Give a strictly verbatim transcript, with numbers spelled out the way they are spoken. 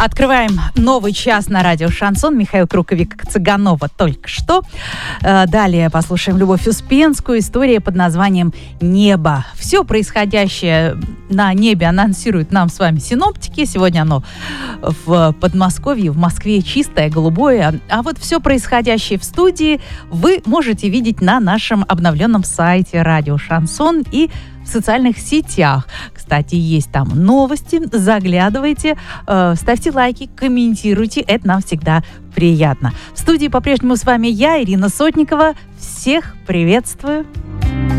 Открываем новый час на радио «Шансон». Михаил Круковик-Цыганова только что. Далее послушаем Любовь Успенскую. История под названием «Небо». Все происходящее на небе анонсируют нам с вами синоптики. Сегодня оно в Подмосковье, в Москве чистое, голубое. А вот все происходящее в студии вы можете видеть на нашем обновленном сайте радио «Шансон» и в социальных сетях. Кстати, есть там новости. Заглядывайте, э, ставьте лайки, комментируйте. Это нам всегда приятно. В студии по-прежнему с вами я, Ирина Сотникова. Всех приветствую.